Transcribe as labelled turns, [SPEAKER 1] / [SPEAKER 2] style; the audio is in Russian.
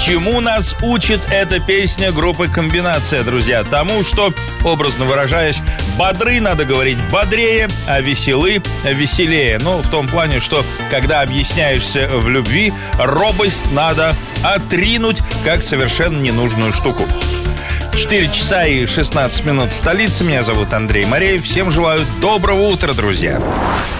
[SPEAKER 1] Чему нас учит эта песня группы «Комбинация», друзья? Тому, что, образно выражаясь, бодры надо говорить бодрее, а веселы веселее. Ну, в том плане, что когда объясняешься в любви, робость надо отринуть как совершенно ненужную штуку. 4 часа и 16 минут в столице. Меня зовут Андрей Мореев. Всем желаю доброго утра, друзья.